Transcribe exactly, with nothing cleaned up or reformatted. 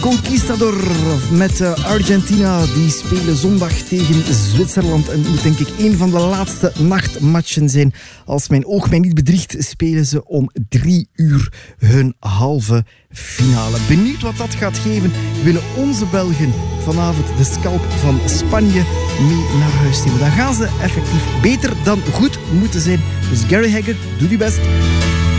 Conquistador met uh, Argentina. Die spelen zondag tegen Zwitserland. En het moet denk ik een van de laatste nachtmatchen zijn. Als mijn oog mij niet bedriegt, spelen ze om drie uur hun halve finale. Benieuwd wat dat gaat geven. Willen onze Belgen vanavond de scalp van Spanje mee naar huis nemen? Dan gaan ze effectief beter dan goed moeten zijn. Dus Gary Hegger, doe je best.